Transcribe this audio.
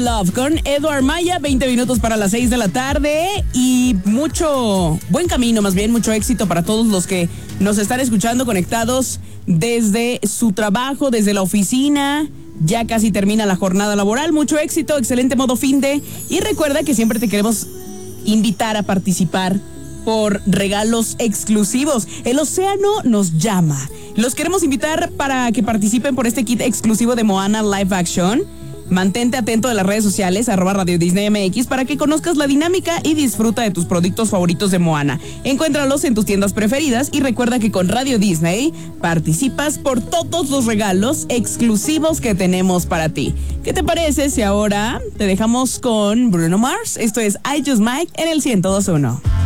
Love con Edward Maya, 20 minutos para las 6 de la tarde y mucho buen camino, más bien mucho éxito para todos los que nos están escuchando conectados desde su trabajo, desde la oficina. Ya casi termina la jornada laboral, mucho éxito, excelente modo finde y recuerda que siempre te queremos invitar a participar por regalos exclusivos. El océano nos llama. Los queremos invitar para que participen por este kit exclusivo de Moana Live Action. Mantente atento de las redes sociales, @Radio Disney MX, para que conozcas la dinámica y disfruta de tus productos favoritos de Moana. Encuéntralos en tus tiendas preferidas y recuerda que con Radio Disney participas por todos los regalos exclusivos que tenemos para ti. ¿Qué te parece si ahora te dejamos con Bruno Mars? Esto es I Just Might en el 102.1.